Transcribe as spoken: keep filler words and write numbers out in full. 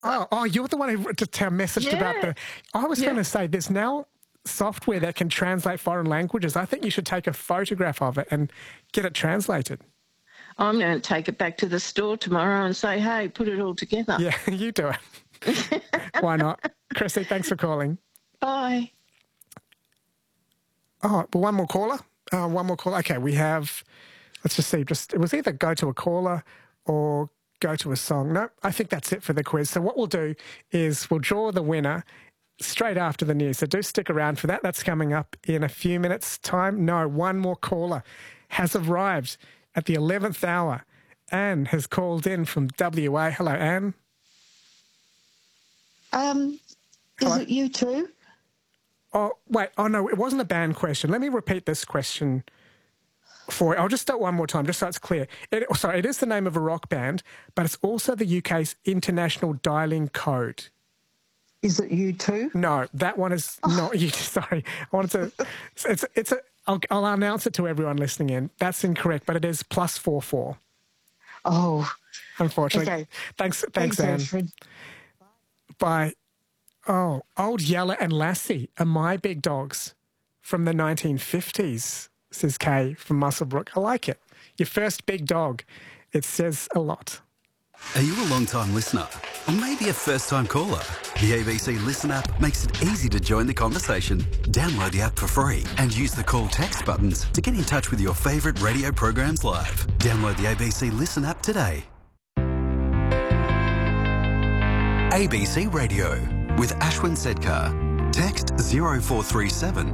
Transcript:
Oh, oh, you're the one who just uh, messaged about Yeah. the... I was Yeah. going to say, there's now software that can translate foreign languages. I think you should take a photograph of it and get it translated. I'm going to take it back to the store tomorrow and say, hey, put it all together. Yeah, you do it. Why not? Chrissy, thanks for calling. Bye. Oh, well, one more caller. Uh, one more caller. Okay, we have... Let's just see. Just it was either go to a caller or go to a song. No, I think that's it for the quiz. So what we'll do is we'll draw the winner straight after the news. So do stick around for that. That's coming up in a few minutes' time. No, one more caller has arrived at the eleventh hour. Anne has called in from W A. Hello, Anne. Um, Hello? is it you too? Oh, wait. Oh, no, it wasn't a band question. Let me repeat this question for you. I'll just start one more time, just so it's clear. It, sorry, it is the name of a rock band, but it's also the U K's international dialing code. Is it you too? No, that one is not you. Sorry. I wanted to... It's, it's a... I'll, I'll announce it to everyone listening in. That's incorrect, but it is plus four four. Oh, Unfortunately. okay. Thanks, thanks, Anne. Alfred. By, oh, Old Yeller and Lassie are my big dogs from the nineteen fifties, says Kay from Muswellbrook. I like it. Your first big dog. It says a lot. Are you a long-time listener? Or maybe a first-time caller? The A B C Listen app makes it easy to join the conversation. Download the app for free and use the call text buttons to get in touch with your favourite radio programs live. Download the A B C Listen app today. A B C Radio with Ashwin Sedkar. Text zero four three seven